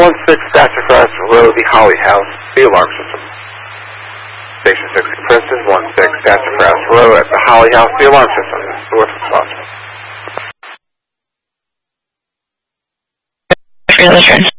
Sassafras Road, the Holly House, the alarm system. Station 6 Preston, 16 Sassafras Road at the Holly House, the alarm system. North response. For your return.